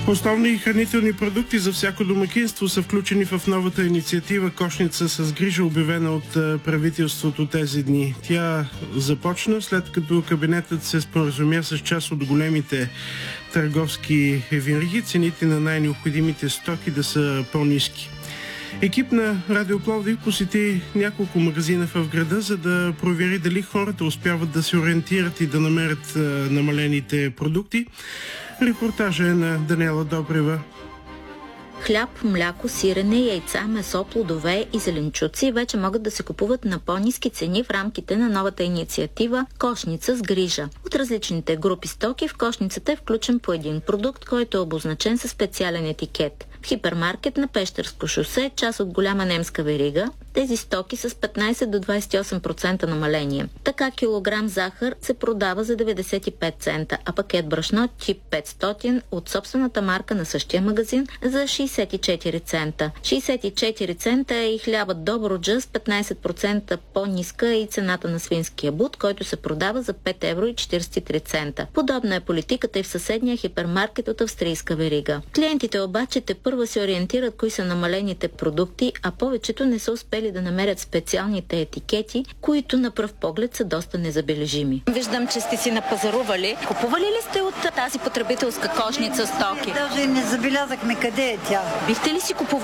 Основни хранителни продукти за всяко домакинство са включени в новата инициатива "Кошница с грижа", обявена от правителството тези дни. Тя започна след като кабинетът се споразумя с част от големите търговски вериги цените на най-необходимите стоки да са по-ниски. Екип на Радио Пловдив посети няколко магазина в града, за да провери дали хората успяват да се ориентират и да намерят намалените продукти. Репортажа е на Даниела Добрева. Хляб, мляко, сирене, яйца, месо, плодове и зеленчуци вече могат да се купуват на по-ниски цени в рамките на новата инициатива "Кошница с грижа". От различните групи стоки в кошницата е включен по един продукт, който е обозначен със специален етикет. В хипермаркет на Пещерско шосе, част от голяма немска верига, тези стоки са с 15 до 28% намаление. Така килограм захар се продава за 95 цента, а пакет брашно тип 500 от собствената марка на същия магазин за 64 цента. 64 цента е и хлябът Добруджа с 15% по-ниска и цената на свинския бут, който се продава за 5 евро и 43 цента. Подобна е политиката и в съседния хипермаркет от австрийска верига. Клиентите обаче първо се ориентират кои са намалените продукти, а повечето не са успели да намерят специалните етикети, които на пръв поглед са доста незабележими. Виждам, че сте си напазарували. Купували ли сте от тази потребителска кошница стоки? Даже не забелязахме къде е тя. Бихте ли си купували